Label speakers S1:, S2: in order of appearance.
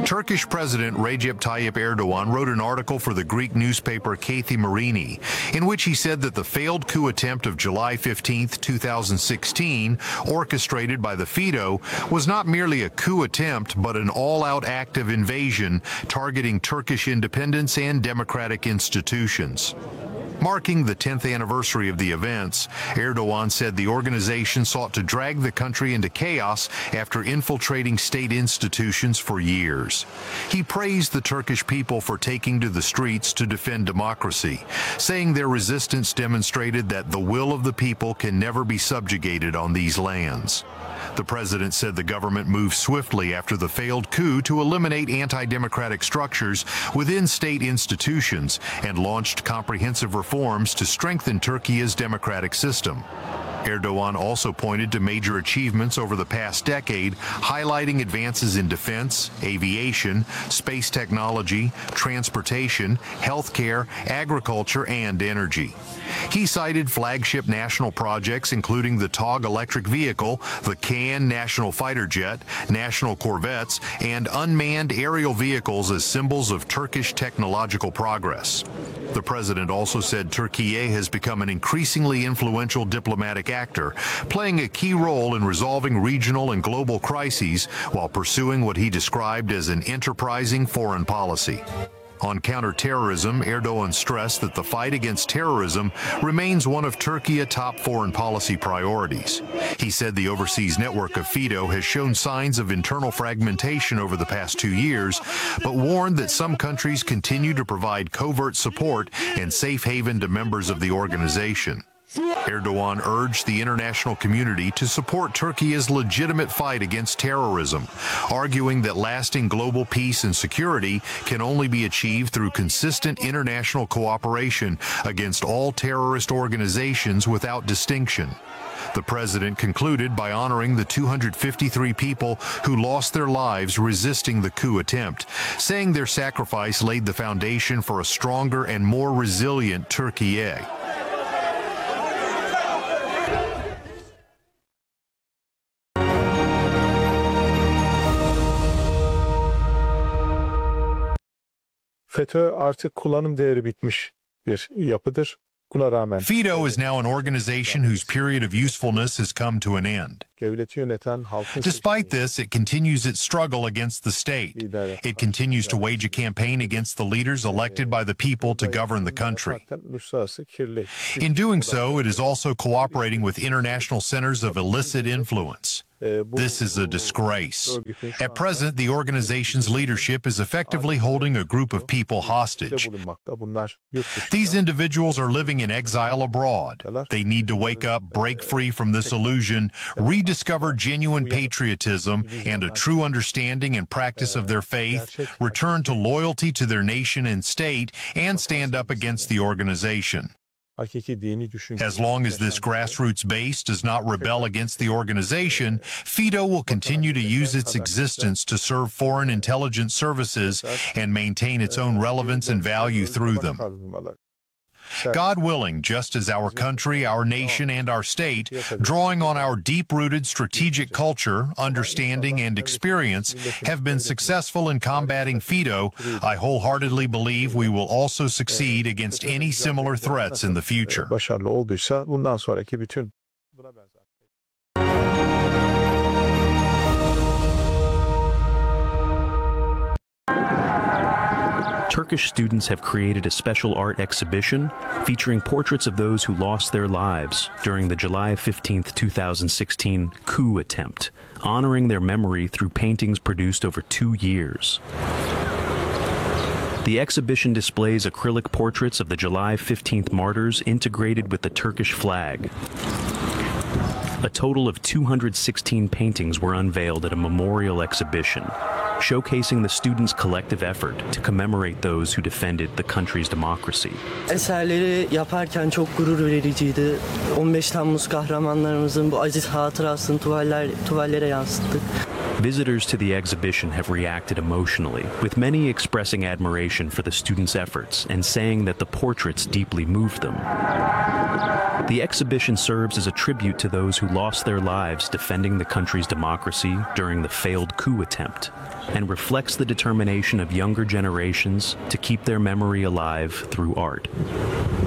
S1: Turkish President Recep Tayyip Erdogan wrote an article for the Greek newspaper Kathi Marini, in which he said that the failed coup attempt of July 15, 2016, orchestrated by the FIDO, was not merely a coup attempt, but an all-out act of invasion targeting Turkish independence and democratic institutions. Marking the 10th anniversary of the events, Erdogan said the organization sought to drag the country into chaos after infiltrating state institutions for years. He praised the Turkish people for taking to the streets to defend democracy, saying their resistance demonstrated that the will of the people can never be subjugated on these lands. The president said the government moved swiftly after the failed coup to eliminate anti-democratic structures within state institutions and launched comprehensive reforms to strengthen Turkey's democratic system. Erdogan also pointed to major achievements over the past decade, highlighting advances in defense, aviation, space technology, transportation, healthcare, agriculture, and energy. He cited flagship national projects including the TOG electric vehicle, the KAN national fighter jet, national corvettes, and unmanned aerial vehicles as symbols of Turkish technological progress. The president also said Turkey has become an increasingly influential diplomatic actor, playing a key role in resolving regional and global crises while pursuing what he described as an enterprising foreign policy. On counterterrorism, Erdogan stressed that the fight against terrorism remains one of Turkey's top foreign policy priorities. He said the overseas network of FIDO has shown signs of internal fragmentation over the past 2 years, but warned that some countries continue to provide covert support and safe haven to members of the organization. Erdogan urged the international community to support Turkey's legitimate fight against terrorism, arguing that lasting global peace and security can only be achieved through consistent international cooperation against all terrorist organizations without distinction. The president concluded by honoring the 253 people who lost their lives resisting the coup attempt, saying their sacrifice laid the foundation for a stronger and more resilient Turkey.
S2: FETÖ artık kullanım değeri bitmiş bir yapıdır. Buna rağmen
S1: FIDO is now an organization whose period of usefulness has come to an end.
S2: devleti yöneten halkın
S1: Despite this, it continues its struggle against the state. It continues to wage a campaign against the leaders elected by the people to govern the country.
S2: uluslararası kirli.
S1: In doing so, it is also cooperating with international centers of illicit influence. This is a disgrace. At present, the organization's leadership is effectively holding a group of people hostage.
S2: Bunlar yurt dışı.
S1: These individuals are living in exile abroad. They need to wake up, break free from this illusion, rediscover genuine patriotism and a true understanding and practice of their faith, return to loyalty to their nation and state, and stand up against the organization.
S2: Hakiki dini düşünce.
S1: As long as this grassroots base does not rebel against the organization, FIDO will continue to use its existence to serve foreign intelligence services and maintain its own relevance and value through them. God willing, just as our country, our nation, and our state, drawing on our deep-rooted strategic culture, understanding, and experience, have been successful in combating FIDO, I wholeheartedly believe we will also succeed against any similar threats in the future.
S2: Başarılı olduysa bundan sonraki bütün buna benzer.
S3: Turkish students have created a special art exhibition featuring portraits of those who lost their lives during the July 15, 2016 coup attempt, honoring their memory through paintings produced over 2 years. The exhibition displays acrylic portraits of the July 15th martyrs integrated with the Turkish flag. A total of 216 paintings were unveiled at a memorial exhibition, showcasing the students' collective effort to commemorate those who defended the country's democracy.
S4: Eserleri yaparken çok gurur vericiydi. 15 Temmuz kahramanlarımızın bu aziz hatırasını tuvallere yansıttık.
S3: Visitors to the exhibition have reacted emotionally, with many expressing admiration for the students' efforts and saying that the portraits deeply moved them. The exhibition serves as a tribute to those who lost their lives defending the country's democracy during the failed coup attempt. and reflects the determination of younger generations to keep their memory alive through art.